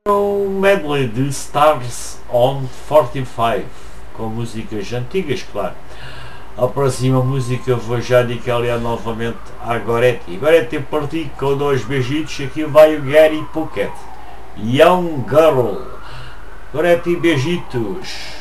Um medley de Stars on 45, com músicas antigas, claro. A próxima música vou já dedicar novamente a Goretti. Goretti parti com 2 beijitos, aqui vai o Gary Puckett. Young Girl. Goretti, beijitos.